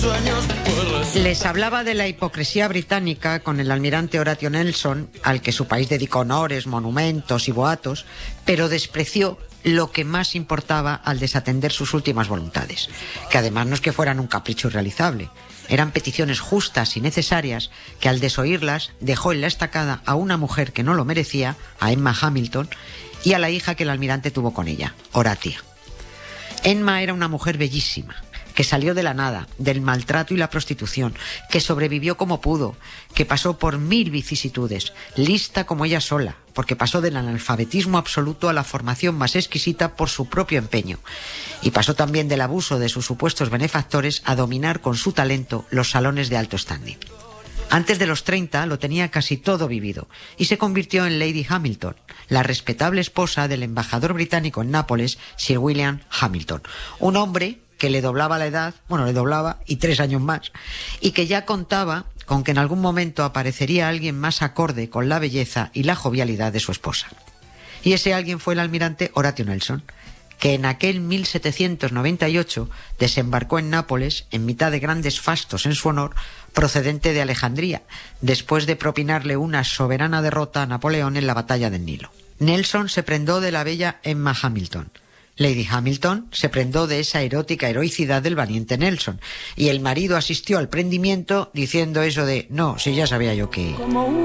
Les hablaba de la hipocresía británica con el almirante Horatio Nelson, al que su país dedicó honores, monumentos y boatos, pero despreció lo que más importaba al desatender sus últimas voluntades, que además no es que fueran un capricho irrealizable, eran peticiones justas y necesarias que al desoírlas dejó en la estacada a una mujer que no lo merecía, a Emma Hamilton, y a la hija que el almirante tuvo con ella, Horatia. Emma era una mujer bellísima, que salió de la nada, del maltrato y la prostitución, que sobrevivió como pudo, que pasó por 1000 vicisitudes, lista como ella sola, porque pasó del analfabetismo absoluto a la formación más exquisita por su propio empeño, y pasó también del abuso de sus supuestos benefactores a dominar con su talento los salones de alto standing. Antes de los 30 lo tenía casi todo vivido y se convirtió en Lady Hamilton, la respetable esposa del embajador británico en Nápoles, Sir William Hamilton, un hombre que le doblaba la edad, le doblaba y 3 años más, y que ya contaba con que en algún momento aparecería alguien más acorde con la belleza y la jovialidad de su esposa. Y ese alguien fue el almirante Horatio Nelson, que en aquel 1798 desembarcó en Nápoles en mitad de grandes fastos en su honor, procedente de Alejandría, después de propinarle una soberana derrota a Napoleón en la batalla del Nilo. Nelson se prendó de la bella Emma Hamilton. Lady Hamilton se prendó de esa erótica heroicidad del valiente Nelson, y el marido asistió al prendimiento diciendo eso de «no, si ya sabía yo que...».